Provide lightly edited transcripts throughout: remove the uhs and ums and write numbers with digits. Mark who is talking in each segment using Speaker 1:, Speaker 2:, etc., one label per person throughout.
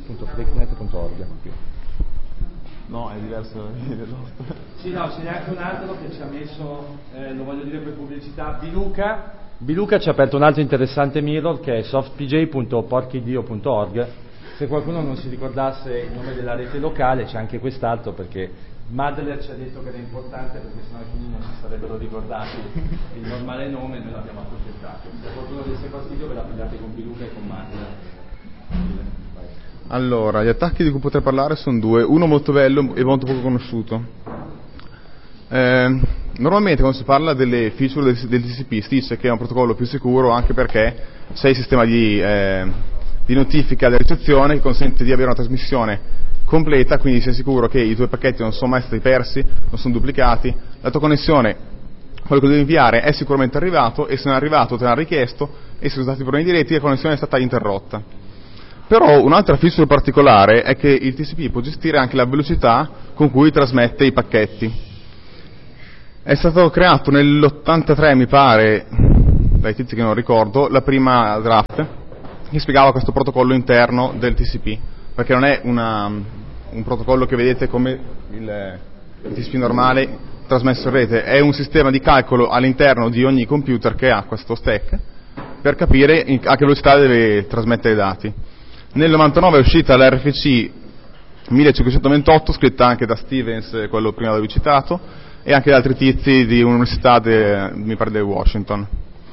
Speaker 1: www.flexnet.org.
Speaker 2: No, è diverso.
Speaker 1: Sì, no, ce n'è anche un altro che ci ha messo, lo voglio dire per pubblicità, Biluca ci ha aperto un altro interessante mirror che è softpj.porchidio.org. Se qualcuno non si ricordasse il nome della rete locale, c'è anche quest'altro, perché Madler ci ha detto che era importante, perché sennò alcuni non si sarebbero ricordati il normale nome, noi l'abbiamo accontentato. Se qualcuno desse fastidio ve la pigliate con Biluca e con Madler.
Speaker 2: Allora, gli attacchi di cui potrei parlare sono due, uno molto bello e molto poco conosciuto. Normalmente quando si parla delle feature del TCP si dice che è un protocollo più sicuro, anche perché c'è il sistema di notifica della ricezione che consente di avere una trasmissione completa, quindi sei sicuro che i tuoi pacchetti non sono mai stati persi, non sono duplicati, la tua connessione, quello che devi inviare è sicuramente arrivato, e se non è arrivato te l'ha richiesto, e se sono stati problemi diretti la connessione è stata interrotta. Però un'altra feature particolare è che il TCP può gestire anche la velocità con cui trasmette i pacchetti. È stato creato nell'83, mi pare, dai tizi che non ricordo, la prima draft che spiegava questo protocollo interno del TCP, perché non è un protocollo che vedete come il TCP normale trasmesso in rete, è un sistema di calcolo all'interno di ogni computer che ha questo stack per capire a che velocità deve trasmettere i dati. Nel 99 è uscita l'RFC 1528, scritta anche da Stevens, quello prima da lui citato, e anche da altri tizi di un'università, mi pare di Washington.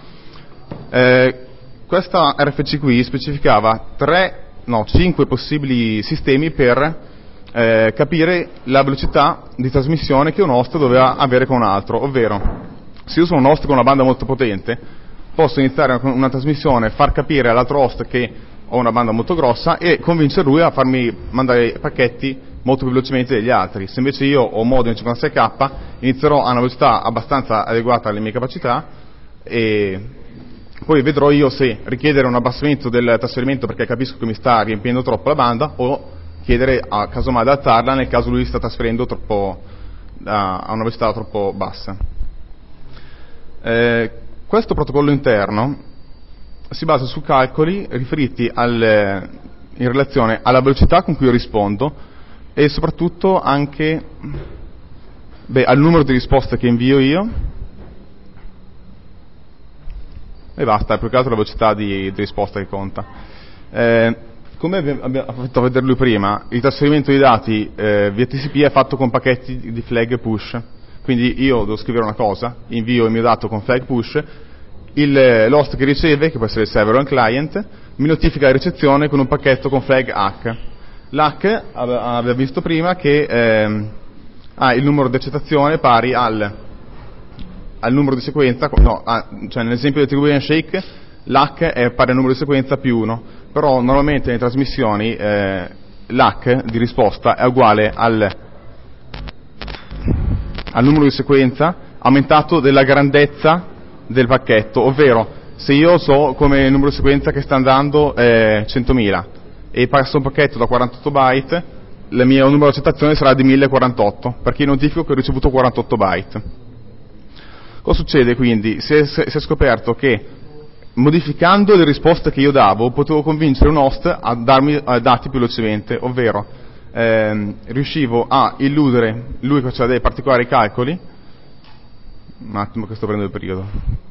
Speaker 2: Questa RFC qui specificava 5 possibili sistemi per capire la velocità di trasmissione che un host doveva avere con un altro, ovvero se io sono un host con una banda molto potente posso iniziare una trasmissione, far capire all'altro host che ho una banda molto grossa e convincere lui a farmi mandare pacchetti molto più velocemente degli altri. Se invece io ho un modem 56k inizierò a una velocità abbastanza adeguata alle mie capacità e poi vedrò io se richiedere un abbassamento del trasferimento perché capisco che mi sta riempiendo troppo la banda, o chiedere a casomai ad alzarla nel caso lui sta trasferendo troppo a una velocità troppo bassa. Questo protocollo interno si basa su calcoli riferiti in relazione alla velocità con cui io rispondo e soprattutto anche al numero di risposte che invio io, e basta, è più che altro la velocità di risposta che conta. Come abbiamo fatto vedere lui prima, il trasferimento di dati via TCP è fatto con pacchetti di flag push, quindi io devo scrivere una cosa, invio il mio dato con flag push, l'host che riceve, che può essere il server o il client, mi notifica la ricezione con un pacchetto con flag hack. L'hack aveva visto prima che ha il numero di accettazione pari al numero di sequenza, cioè nell'esempio del Tribune Shake l'hack è pari al numero di sequenza più 1, però normalmente nelle trasmissioni l'hack di risposta è uguale al numero di sequenza aumentato della grandezza del pacchetto, ovvero se io so come numero di sequenza che sta andando 100.000 e passo un pacchetto da 48 byte, il mio numero di accettazione sarà di 1048 perché notifico che ho ricevuto 48 byte. Cosa succede quindi? Si è scoperto che modificando le risposte che io davo potevo convincere un host a darmi dati più velocemente, ovvero riuscivo a illudere lui che faceva dei particolari calcoli. Un attimo che sto prendendo il periodo.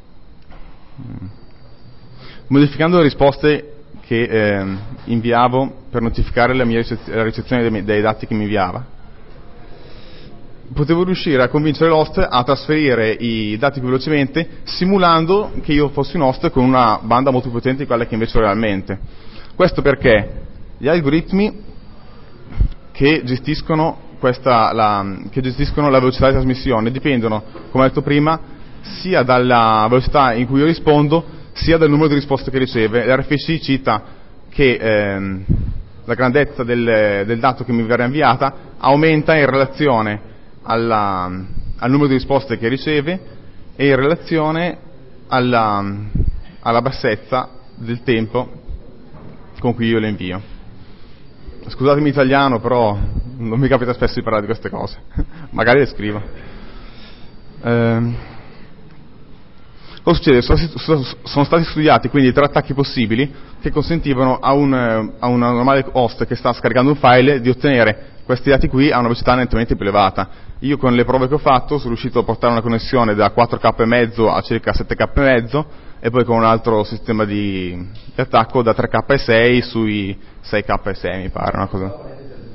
Speaker 2: Modificando le risposte che inviavo per notificare la ricezione dei dati che mi inviava, potevo riuscire a convincere l'host a trasferire i dati più velocemente, simulando che io fossi un host con una banda molto più potente di quella che invece ho realmente. Questo perché gli algoritmi che gestiscono la velocità di trasmissione dipendono, come ho detto prima, sia dalla velocità in cui io rispondo, sia dal numero di risposte che riceve. L'RFC cita che la grandezza del dato che mi verrà inviata aumenta in relazione al numero di risposte che riceve e in relazione alla bassezza del tempo con cui io le invio. Scusatemi italiano, però non mi capita spesso di parlare di queste cose. Magari le scrivo. Cosa succede? Sono stati studiati quindi 3 attacchi possibili che consentivano a un normale host che sta scaricando un file di ottenere questi dati qui a una velocità nettamente più elevata. Io con le prove che ho fatto sono riuscito a portare una connessione da 4K e mezzo a circa 7K e mezzo e poi con un altro sistema di attacco da 3K e 6 sui 6K e 6 mi pare, una cosa.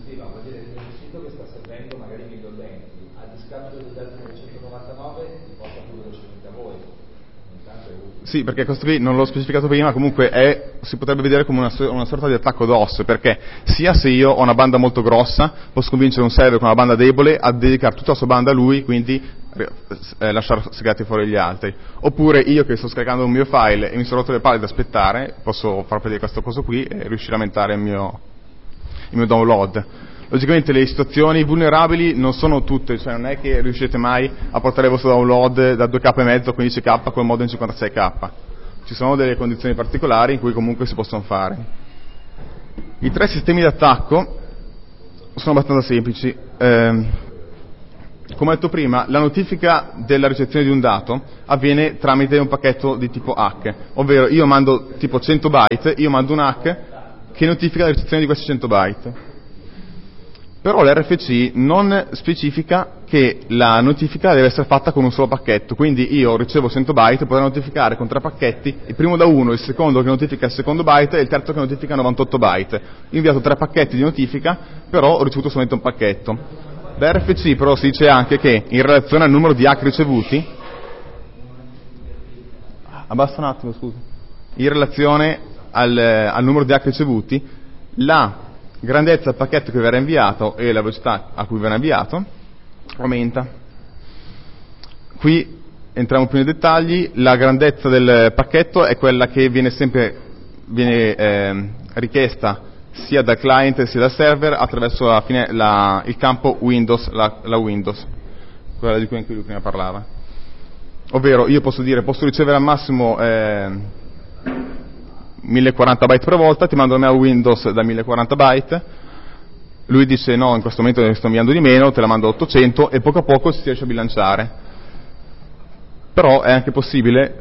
Speaker 2: Sì, perché questo qui non l'ho specificato prima, comunque si potrebbe vedere come una sorta di attacco DOS, perché sia se io ho una banda molto grossa, posso convincere un server con una banda debole a dedicare tutta la sua banda a lui, quindi lasciare segreti fuori gli altri. Oppure io che sto scaricando un mio file e mi sono rotto le palle ad aspettare, posso far vedere questo coso qui e riuscire a aumentare il mio download. Logicamente le situazioni vulnerabili non sono tutte, cioè non è che riuscite mai a portare il vostro download da 2K e mezzo a 15K con il modem 56K. Ci sono delle condizioni particolari in cui comunque si possono fare. I 3 sistemi di attacco sono abbastanza semplici. Come ho detto prima, la notifica della ricezione di un dato avviene tramite un pacchetto di tipo hack, ovvero io mando tipo 100 byte, io mando un hack che notifica la ricezione di questi 100 byte. Però l'RFC non specifica che la notifica deve essere fatta con un solo pacchetto, quindi io ricevo 100 byte, potrei notificare con 3 pacchetti, il primo da 1, il secondo che notifica il secondo byte e il terzo che notifica 98 byte. Io ho inviato 3 pacchetti di notifica, però ho ricevuto solamente un pacchetto. L'RFC però si dice anche che in relazione al numero di hack ricevuti, abbassa un attimo scusa, in relazione al numero di hack ricevuti, la grandezza del pacchetto che verrà inviato e la velocità a cui verrà inviato aumenta. Qui entriamo più nei dettagli. La grandezza del pacchetto è quella che viene richiesta sia dal client sia dal server attraverso il campo Windows, la Windows, quella di cui anche lui prima parlava. Ovvero io posso ricevere al massimo 1040 byte per volta, ti mando il mail Windows da 1040 byte, lui dice no, in questo momento ne sto inviando di meno, te la mando a 800 e poco a poco si riesce a bilanciare. Però è anche possibile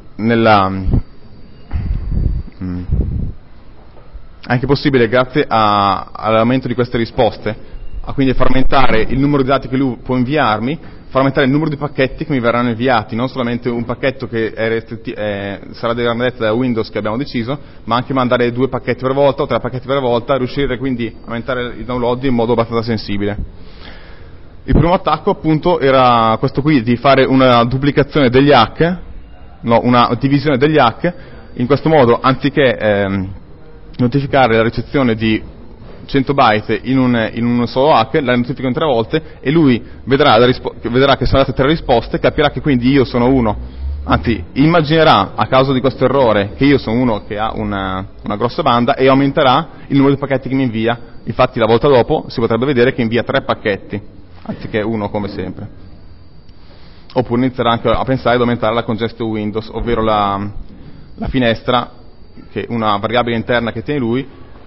Speaker 2: grazie all'aumento di queste risposte, a quindi far aumentare il numero di dati che lui può inviarmi, far aumentare il numero di pacchetti che mi verranno inviati, non solamente un pacchetto che sarà di grandezza da Windows che abbiamo deciso, ma anche mandare 2 pacchetti per volta o 3 pacchetti per volta, riuscire quindi a aumentare il download in modo abbastanza sensibile. Il primo attacco appunto era questo qui, di fare una duplicazione degli hack, una divisione degli hack, in questo modo anziché notificare la ricezione di 100 byte in un solo hack, la notifico in 3 volte e lui vedrà che sono date 3 risposte, capirà che quindi io sono uno, anzi immaginerà a causa di questo errore che io sono uno che ha una grossa banda e aumenterà il numero di pacchetti che mi invia. Infatti la volta dopo si potrebbe vedere che invia 3 pacchetti anziché 1 come sempre. Oppure inizierà anche a pensare di aumentare la congestion Windows, ovvero la finestra, che una variabile interna che tiene lui,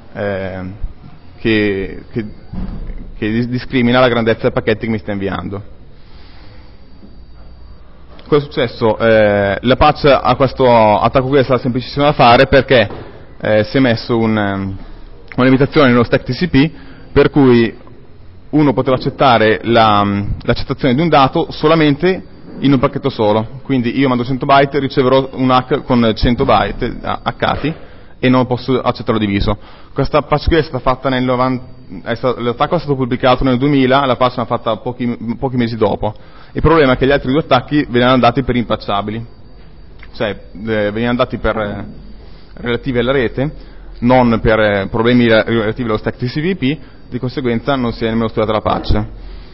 Speaker 2: che discrimina la grandezza dei pacchetti che mi sta inviando. Cosa è successo? La patch a questo attacco qui è stata semplicissima da fare perché si è messo una limitazione nello stack TCP per cui uno poteva accettare l'accettazione di un dato solamente in un pacchetto solo, quindi io mando 100 byte e riceverò un hack con 100 byte hackati e non posso accettarlo diviso. Questa patch qui è stata fatta l'attacco è stato pubblicato nel 2000, la patch l'ha fatta pochi mesi dopo. Il problema è che gli altri 2 attacchi venivano andati per impatchabili, cioè venivano andati per relativi alla rete, non per problemi relativi allo stack TCP/IP, di conseguenza non si è nemmeno studiata la patch.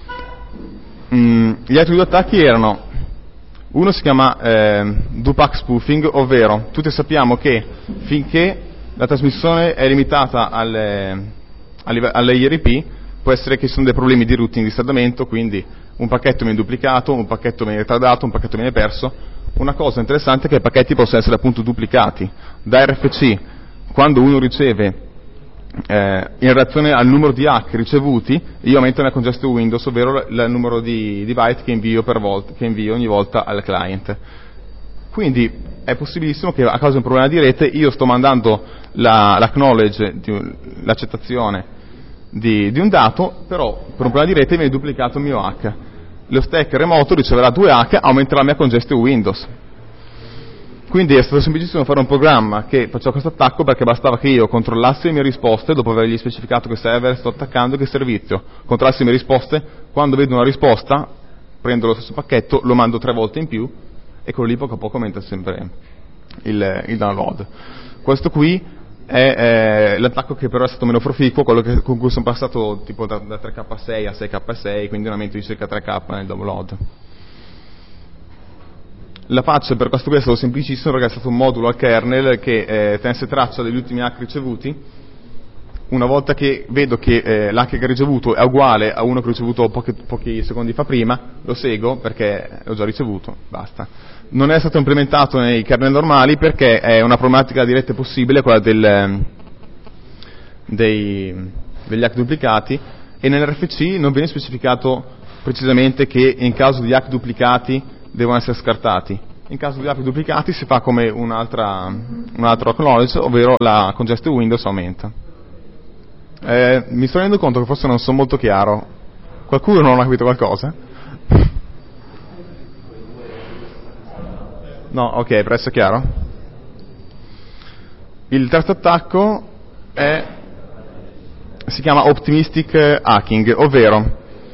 Speaker 2: Gli altri 2 attacchi erano, uno si chiama Dupack spoofing, ovvero tutti sappiamo che finché la trasmissione è limitata alle IRP può essere che ci sono dei problemi di routing, di stradamento, quindi un pacchetto viene duplicato, un pacchetto viene ritardato, un pacchetto viene perso. Una cosa interessante è che i pacchetti possono essere appunto duplicati. Da RFC, quando uno riceve in relazione al numero di hack ricevuti, io aumento la congestion Windows, ovvero il numero di byte che invio ogni volta al client. Quindi è possibilissimo che a causa di un problema di rete io sto mandando l'acknowledge, l'accettazione di un dato, però per un problema di rete viene duplicato il mio hack. Lo stack remoto riceverà 2 hack, aumenterà la mia congestion Windows. Quindi è stato semplicissimo fare un programma che faceva questo attacco, perché bastava che io controllassi le mie risposte, dopo avergli specificato che server sto attaccando e che servizio, controllassi le mie risposte, quando vedo una risposta, prendo lo stesso pacchetto, lo mando 3 volte in più, e quello lì poco a poco aumenta sempre il download. Questo qui è l'attacco che però è stato meno proficuo, quello con cui sono passato tipo da 3K6 a 6K6, quindi un aumento di circa 3K nel download. La patch per questo qui è stato semplicissimo, perché è stato un modulo al kernel che tenesse traccia degli ultimi hack ricevuti. Una volta che vedo che l'hack che ho ricevuto è uguale a uno che ho ricevuto pochi secondi fa prima, lo seguo perché l'ho già ricevuto, basta. Non è stato implementato nei kernel normali perché è una problematica di rete possibile, quella degli hack duplicati, e nell'RFC non viene specificato precisamente che in caso di hack duplicati devono essere scartati. In caso di hack duplicati si fa come un altro acknowledge, ovvero la congestion Windows aumenta. Mi sto rendendo conto che forse non sono molto chiaro. Qualcuno non ha capito qualcosa? No, ok, per essere chiaro. Il terzo attacco si chiama optimistic hacking, ovvero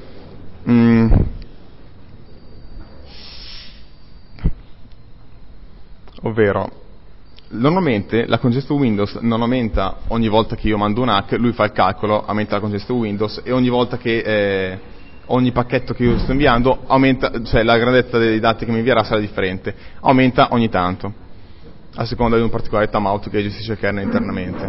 Speaker 2: normalmente la congestion Windows non aumenta ogni volta che io mando un hack, lui fa il calcolo, aumenta la congestion Windows, e ogni volta che ogni pacchetto che io sto inviando aumenta, cioè la grandezza dei dati che mi invierà sarà differente, aumenta ogni tanto, a seconda di un particolare timeout che gestisce il kernel internamente.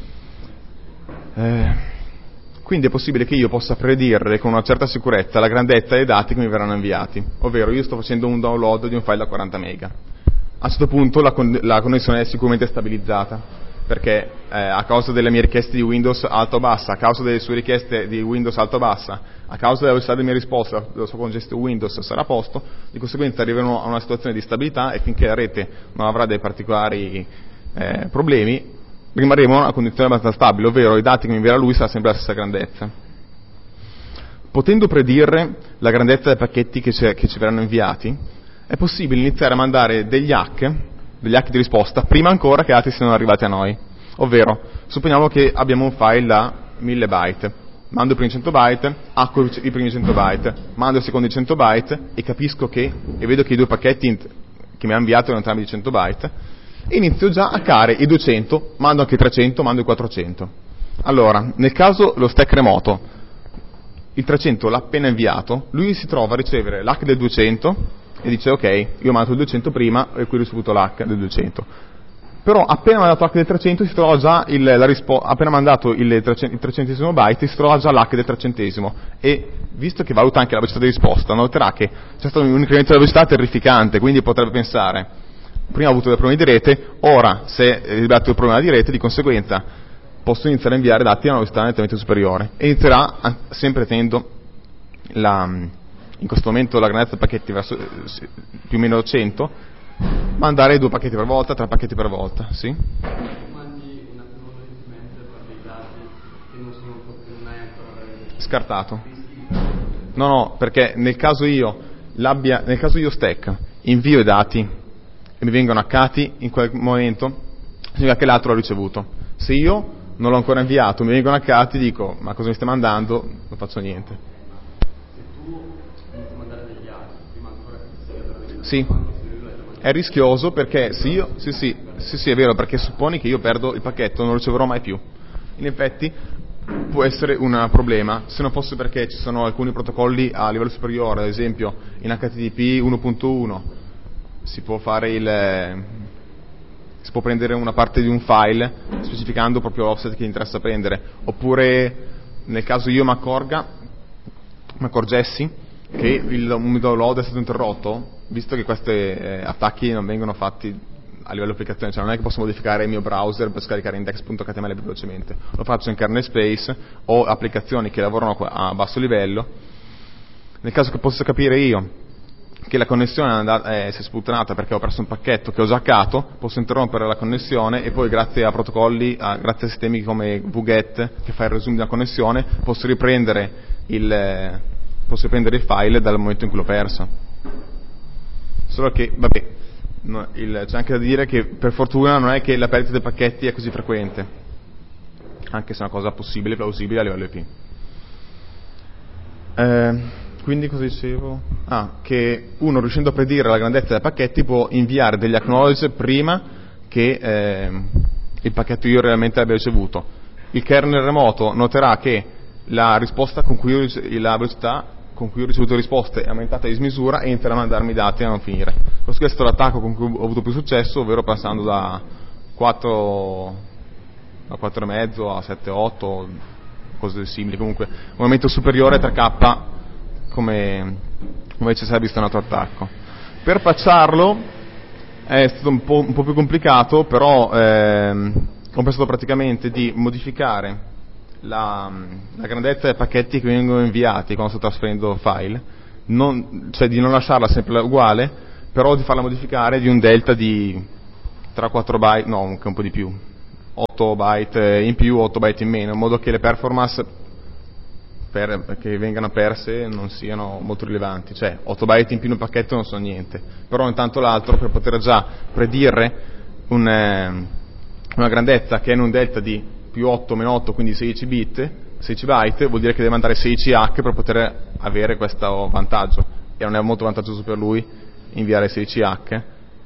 Speaker 2: Quindi è possibile che io possa predire con una certa sicurezza la grandezza dei dati che mi verranno inviati, ovvero io sto facendo un download di un file da 40 mega. A questo punto la connessione è sicuramente stabilizzata, perché a causa delle mie richieste di Windows alto-bassa, a causa delle sue richieste di Windows alto-bassa, a causa della velocità delle mie risposte, della sua congestion Windows sarà a posto, di conseguenza arriveremo a una situazione di stabilità, e finché la rete non avrà dei particolari problemi, rimarremo in una condizione abbastanza stabile, ovvero i dati che mi invierà lui sarà sempre la stessa grandezza. Potendo predire la grandezza dei pacchetti che ci verranno inviati, è possibile iniziare a mandare degli hack di risposta prima ancora che altri siano arrivati a noi. Ovvero, supponiamo che abbiamo un file da 1000 byte, mando i primi 100 byte, hacco i primi 100 byte, mando i secondi 100 byte e vedo che i due pacchetti che mi ha inviato erano entrambi di 100 byte, e inizio già a hackare i 200, mando anche i 300, mando i 400. Allora, nel caso lo stack remoto, il 300 l'ha appena inviato, lui si trova a ricevere l'hack del 200 e dice ok, io ho mandato il 200 prima e qui ho ricevuto l'hack del 200. Però appena mandato l'hack del 300 si trova già appena mandato il 300esimo byte si trova già l'hack del 300esimo, e visto che valuta anche la velocità di risposta, noterà che c'è stato un incremento della velocità terrificante, quindi potrebbe pensare: prima ho avuto dei problemi di rete, ora se è liberato il problema di rete, di conseguenza posso iniziare a inviare dati a una velocità nettamente superiore, e inizierà sempre tenendo in questo momento la grandezza dei pacchetti verso più o meno 100, mandare 2 pacchetti per volta, 3 pacchetti per volta, sì?
Speaker 3: Mandi un acknowledgement per dei dati che non hai ancora
Speaker 2: scartato. No, perché nel caso io stack invio i dati e mi vengono hackati, in quel momento significa che l'altro l'ho ricevuto. Se io non l'ho ancora inviato, mi vengono hackati, dico: ma cosa mi stai mandando? Non faccio niente. Sì, è rischioso perché se io sì, è vero, perché supponi che io perdo il pacchetto, non lo riceverò mai più. In effetti può essere un problema, se non fosse perché ci sono alcuni protocolli a livello superiore, ad esempio in HTTP 1.1 si può prendere una parte di un file specificando proprio l'offset che interessa prendere, oppure nel caso io mi accorgessi che il download è stato interrotto, visto che questi attacchi non vengono fatti a livello applicazione, cioè non è che posso modificare il mio browser per scaricare index.html più velocemente, lo faccio in kernel space o applicazioni che lavorano a basso livello. Nel caso che possa capire io che la connessione si è sputtanata perché ho perso un pacchetto che ho già hackato, posso interrompere la connessione e poi grazie a protocolli, grazie a sistemi come wget che fa il resume della connessione, posso riprendere il file dal momento in cui l'ho perso. Solo che, vabbè, c'è anche da dire che per fortuna non è che la perdita dei pacchetti è così frequente, anche se è una cosa possibile, plausibile a livello IP. Quindi cosa dicevo? Che uno, riuscendo a predire la grandezza dei pacchetti, può inviare degli acknowledge prima che il pacchetto io realmente abbia ricevuto. Il kernel remoto noterà che la risposta la velocità con cui ho ricevuto risposte è aumentata a dismisura e inizierà a mandarmi dati a non finire. Questo è stato l'attacco con cui ho avuto più successo, ovvero passando da 4,5 a 7,8, cose simili, comunque un aumento superiore a 3K come invece si è visto un altro attacco. Per patcharlo è stato un po' più complicato, però ho pensato praticamente di modificare la grandezza dei pacchetti che vengono inviati quando sto trasferendo file, cioè di non lasciarla sempre uguale, però di farla modificare di un delta di tra 4 byte, no, anche un po' di più, 8 byte in più, 8 byte in meno, in modo che le performance che vengano perse non siano molto rilevanti. Cioè 8 byte in più nel pacchetto non sono niente, però intanto l'altro, per poter già predire una grandezza che è in un delta di più 8 meno 8, quindi 16 byte, vuol dire che deve mandare 16H per poter avere questo vantaggio, e non è molto vantaggioso per lui inviare 16H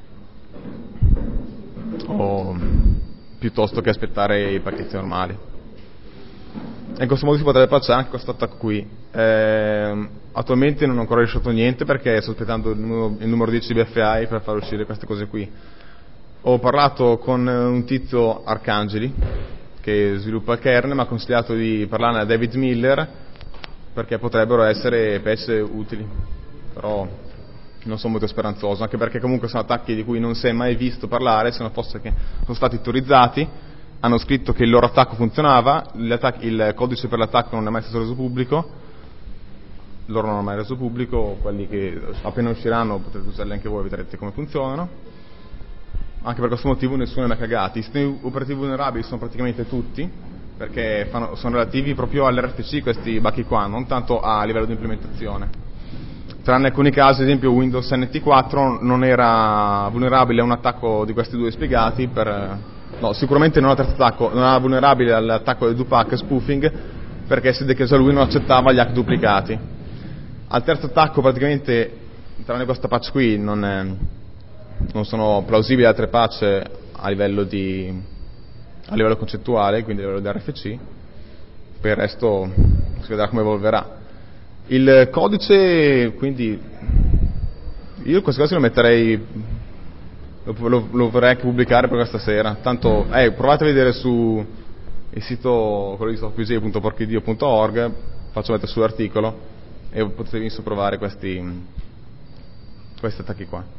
Speaker 2: piuttosto che aspettare i pacchetti normali. E in questo modo si potrebbe patchare anche questo attacco qui. Attualmente non ho ancora riuscito niente perché sto aspettando il numero 10 di BFI per far uscire queste cose qui. Ho parlato con un tizio Arcangeli che sviluppa il kernel, mi ha consigliato di parlarne a David Miller perché potrebbero essere patch utili, però non sono molto speranzoso, anche perché comunque sono attacchi di cui non si è mai visto parlare, se non fosse che sono stati teorizzati, hanno scritto che il loro attacco funzionava, il codice per l'attacco non è mai stato reso pubblico, loro non hanno mai reso pubblico, quelli che appena usciranno potrete usarli anche voi, vedrete come funzionano. Anche per questo motivo nessuno ne ha cagati. I sistemi operativi vulnerabili sono praticamente tutti, perché sono relativi proprio all'RFC questi bug qua, non tanto a livello di implementazione. Tranne alcuni casi, ad esempio Windows NT4 non era vulnerabile a un attacco di questi due spiegati, sicuramente non era vulnerabile all'attacco del Dupac spoofing, perché si vede che già lui non accettava gli hack duplicati. Al terzo attacco praticamente, tranne questa patch qui, non sono plausibili altre patch a livello concettuale, quindi a livello di RFC. Per il resto si vedrà come evolverà. Il codice, quindi io in questo caso lo metterei, lo vorrei anche pubblicare per questa sera. Tanto provate a vedere su il sito, quello di softpg.porchidio.org, faccio mettere sull'articolo e potete benissimo provare questi attacchi qua.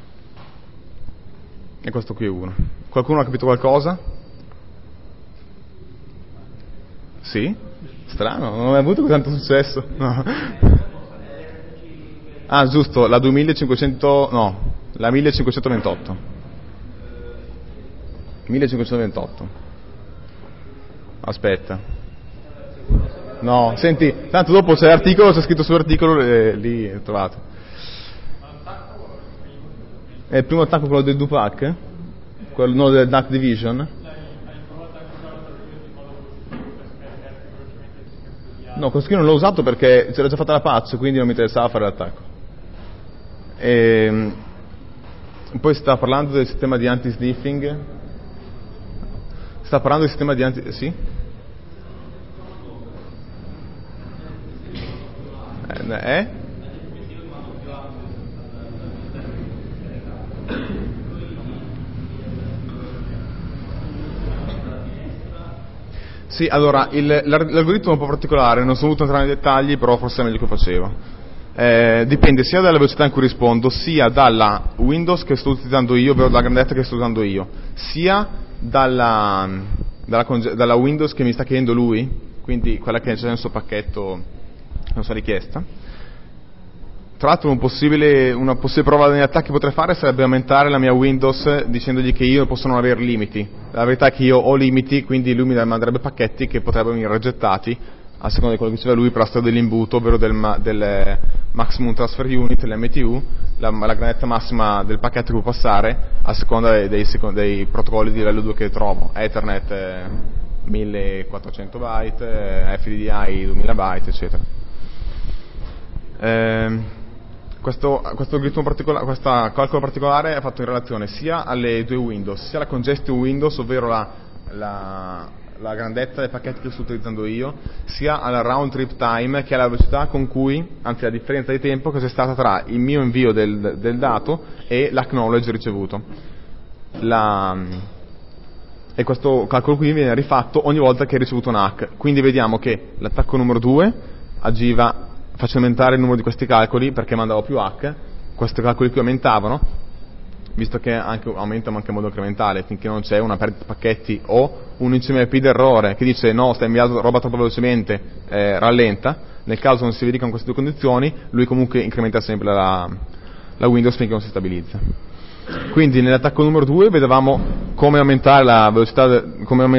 Speaker 2: E questo qui è uno. Qualcuno ha capito qualcosa? Sì? Strano, non è avuto così tanto successo. No. Giusto, la 1528. 1528. Aspetta. No, senti, tanto dopo c'è l'articolo, c'è scritto sull'articolo, lì trovate. È il primo attacco quello del Dupac? Quello del Dark Division? No, questo qui non l'ho usato perché c'era già fatta la patch, quindi non mi interessava fare l'attacco. Poi sta parlando del sistema di anti-sniffing. Sta parlando del sistema di sì? Sì, allora, l'algoritmo è un po' particolare, non sono voluto entrare nei dettagli, però forse è meglio che facevo. Dipende sia dalla velocità in cui rispondo, sia dalla Windows che sto utilizzando io, ovvero dalla grandezza che sto usando io, sia dalla Windows che mi sta chiedendo lui, quindi quella che c'è nel suo pacchetto, nella sua richiesta. Tra l'altro una possibile prova degli attacchi che potrei fare sarebbe aumentare la mia Windows dicendogli che io posso non avere limiti. La verità è che io ho limiti, quindi lui mi manderebbe pacchetti che potrebbero venire rigettati a seconda di quello che diceva lui per la storia dell'imbuto, ovvero del Maximum Transfer Unit, l'MTU, la grandezza massima del pacchetto che può passare a seconda dei protocolli di livello 2 che trovo, Ethernet 1400 byte, FDDI 2000 byte, eccetera. Questo calcolo particolare è fatto in relazione sia alle due Windows, sia alla congestion Windows, ovvero la grandezza dei pacchetti che sto utilizzando io, sia alla round trip time, che è la velocità con cui, anzi la differenza di tempo che c'è stata tra il mio invio del dato e l'acknowledge ricevuto. E questo calcolo qui viene rifatto ogni volta che hai ricevuto un hack. Quindi vediamo che l'attacco numero 2 agiva facendo aumentare il numero di questi calcoli perché mandavo più hack, questi calcoli qui aumentavano, visto che aumentano anche in modo incrementale finché non c'è una perdita di pacchetti o un ICMP d'errore che dice no, stai inviando roba troppo velocemente, rallenta. Nel caso non si verificano queste due condizioni, lui comunque incrementa sempre la Windows finché non si stabilizza. Quindi nell'attacco numero 2 vedevamo come aumentare la velocità,